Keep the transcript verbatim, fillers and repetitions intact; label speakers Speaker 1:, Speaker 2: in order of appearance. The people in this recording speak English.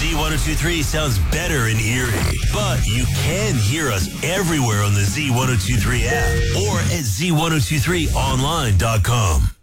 Speaker 1: Z one oh two three sounds better in Erie, but you can hear us everywhere on the Z one oh two three app or at Z one oh two three online dot com.